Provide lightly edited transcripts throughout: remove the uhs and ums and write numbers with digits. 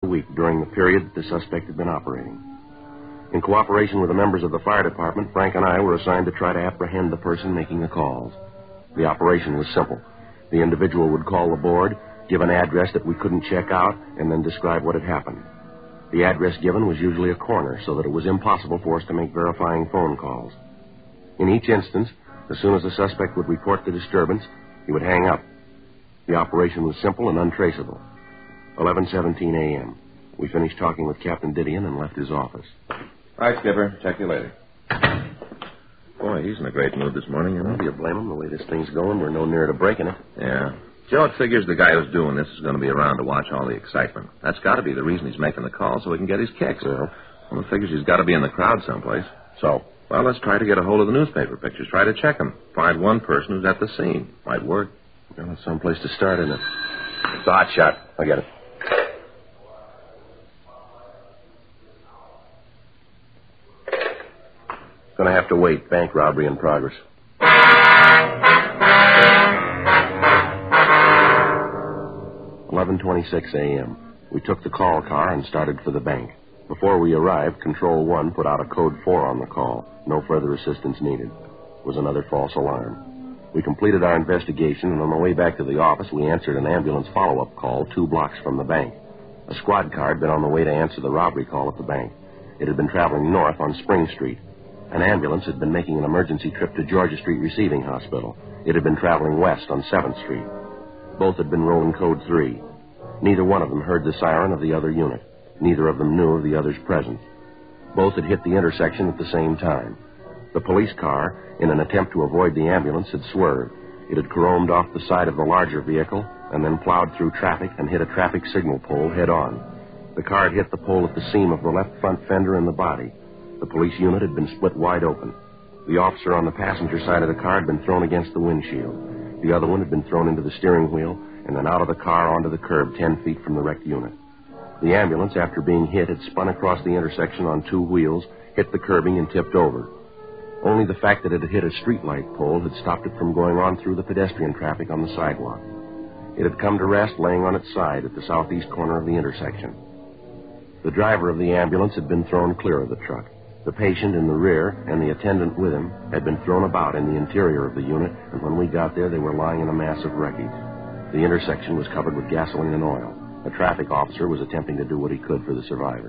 a week during the period that the suspect had been operating. In cooperation with the members of the fire department, Frank and I were assigned to try to apprehend the person making the calls. The operation was simple. The individual would call the board, give an address that we couldn't check out, and then describe what had happened. The address given was usually a corner, so that it was impossible for us to make verifying phone calls. In each instance, as soon as the suspect would report the disturbance, he would hang up. The operation was simple and untraceable. 11:17 a.m. We finished talking with Captain Didion and left his office. All right, Skipper. Check you later. Boy, he's in a great mood this morning, you know. Do you blame him? The way this thing's going, we're no nearer to breaking it. Yeah. Joe figures the guy who's doing this is going to be around to watch all the excitement. That's got to be the reason he's making the call, so he can get his kicks. Yeah. Well, he figures he's got to be in the crowd someplace. So? Well, let's try to get a hold of the newspaper pictures. Try to check them. Find one person who's at the scene. Might work. Well, that's someplace to start, isn't it? It's a hot shot. I get it. Gonna have to wait. Bank robbery in progress. 11:26 a.m. We took the call car and started for the bank. Before we arrived, Control 1 put out a code 4 on the call. No further assistance needed. It was another false alarm. We completed our investigation, and on the way back to the office, we answered an ambulance follow-up call 2 blocks from the bank. A squad car had been on the way to answer the robbery call at the bank. It had been traveling north on Spring Street. An ambulance had been making an emergency trip to Georgia Street Receiving Hospital. It had been traveling west on 7th Street. Both had been rolling code 3. Neither one of them heard the siren of the other unit. Neither of them knew of the other's presence. Both had hit the intersection at the same time. The police car, in an attempt to avoid the ambulance, had swerved. It had caromed off the side of the larger vehicle and then plowed through traffic and hit a traffic signal pole head-on. The car had hit the pole at the seam of the left front fender and the body. The police unit had been split wide open. The officer on the passenger side of the car had been thrown against the windshield. The other one had been thrown into the steering wheel and then out of the car onto the curb 10 feet from the wrecked unit. The ambulance, after being hit, had spun across the intersection on 2 wheels, hit the curbing, and tipped over. Only the fact that it had hit a streetlight pole had stopped it from going on through the pedestrian traffic on the sidewalk. It had come to rest laying on its side at the southeast corner of the intersection. The driver of the ambulance had been thrown clear of the truck. The patient in the rear and the attendant with him had been thrown about in the interior of the unit, and when we got there, they were lying in a mass of wreckage. The intersection was covered with gasoline and oil. A traffic officer was attempting to do what he could for the survivors.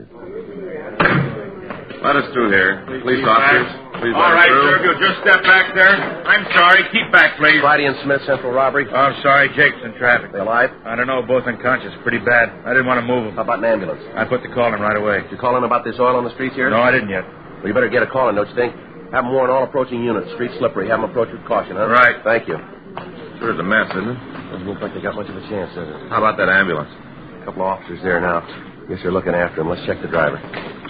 Let us through here. Police officers, please let All us right, through. sir, if you'll just step back there. I'm sorry. Keep back, please. Friday and Smith, Central Robbery. Oh, I'm sorry. Jake's in traffic. They alive? I don't know. Both unconscious. Pretty bad. I didn't want to move How them. about an ambulance? I put the call in right away. Did you call in about this oil on the streets here? No, I didn't yet. Well, you better get a call in, don't you think? Have them warn all approaching units. Street slippery. Have them approach with caution, huh? Right. Thank you. Sure is a mess, isn't it? Doesn't look like they got much of a chance, does it? How about that ambulance? A couple of officers there now. Guess they're looking after him. Let's check the driver.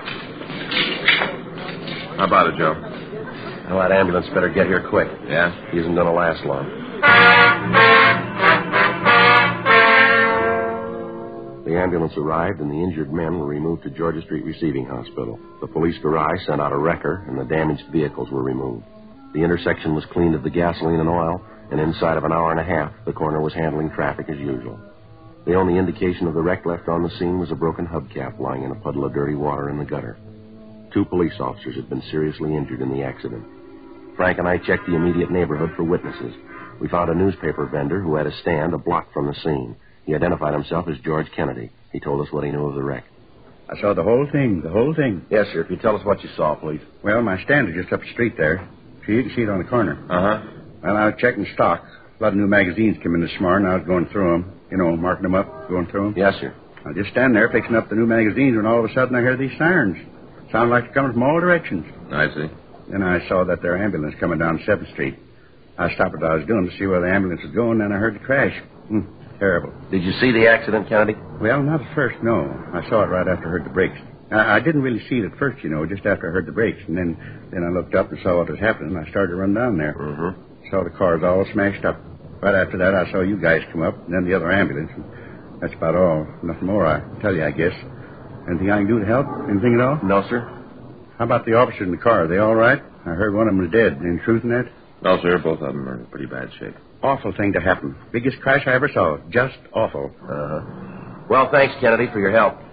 How about it, Joe? Well, that ambulance better get here quick. Yeah? He isn't going to last long. The ambulance arrived, and the injured men were removed to Georgia Street Receiving Hospital. The police garage sent out a wrecker, and the damaged vehicles were removed. The intersection was cleaned of the gasoline and oil, and inside of an hour and a half, the coroner was handling traffic as usual. The only indication of the wreck left on the scene was a broken hubcap lying in a puddle of dirty water in the gutter. 2 police officers had been seriously injured in the accident. Frank and I checked the immediate neighborhood for witnesses. We found a newspaper vendor who had a stand a block from the scene. He identified himself as George Kennedy. He told us what he knew of the wreck. I saw the whole thing. Yes, sir. If you tell us what you saw, please. Well, my stand is just up the street there. So you can see it on the corner. Uh-huh. Well, I was checking stock. A lot of new magazines came in this morning. I was going through them. You know, marking them up, going through them. Yes, sir. I was just standing there fixing up the new magazines when all of a sudden I heard these sirens. Sounded like they're coming from all directions. I see. Then I saw that their ambulance coming down 7th Street. I stopped what I was doing to see where the ambulance was going, and I heard the crash. Terrible. Did you see the accident, Kennedy? Well, not at first, no. I saw it right after I heard the brakes. I didn't really see it at first, you know, just after I heard the brakes. And then I looked up and saw what was happening. I started to run down there. Mm-hmm. Saw the cars all smashed up. Right after that, I saw you guys come up, and then the other ambulance. And that's about all. Nothing more I can tell you, I guess. Anything I can do to help? Anything at all? No, sir. How about the officers in the car? Are they all right? I heard one of them was dead. Any truth in that? No, sir. Both of them are in pretty bad shape. Awful thing to happen. Biggest crash I ever saw. Just awful. Uh-huh. Well, thanks, Kennedy, for your help.